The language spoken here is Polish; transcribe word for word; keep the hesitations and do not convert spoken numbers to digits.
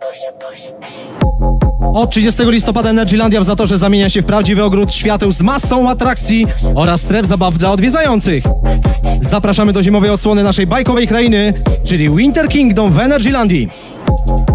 Od trzydziestego listopada Energylandia w Zatorze zamienia się w prawdziwy ogród świateł z masą atrakcji oraz stref zabaw dla odwiedzających. Zapraszamy do zimowej odsłony naszej bajkowej krainy, czyli Winter Kingdom w Energylandii.